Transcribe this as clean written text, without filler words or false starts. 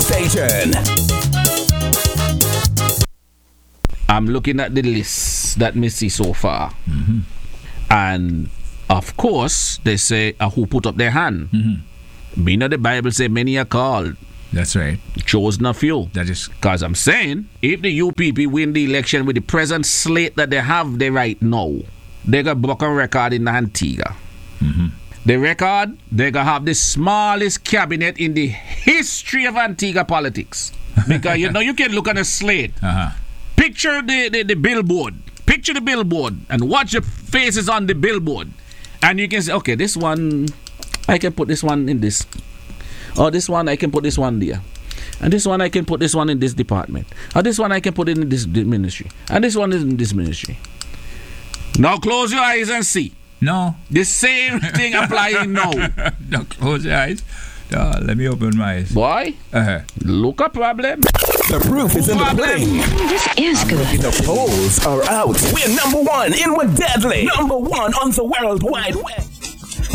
station. I'm looking at the list that me see so far. Mm-hmm. And of course, they say who put up their hand. Mm-hmm. Me know the Bible say many are called. That's right. Chosen a few. That is. Because I'm saying, if the UPP win the election with the present slate that they have there right now, they got broken record in Antigua. Mm-hmm. The record, they gonna have the smallest cabinet in the history of Antigua politics. Because you can look on a slate. Uh-huh. Picture the billboard. Picture the billboard and watch the faces on the billboard. And you can say, okay, this one, I can put this one in this. Or this one, I can put this one there. And this one, I can put this one in this department. Or this one, I can put it in this ministry. And this one is in this ministry. Now close your eyes and see. No. The same thing applying now. No, close your eyes. No, let me open my eyes. Boy, look a problem. The proof is in the pudding. This is good. The polls are out. We're number one in We're Deadly. Number one on the World Wide Web.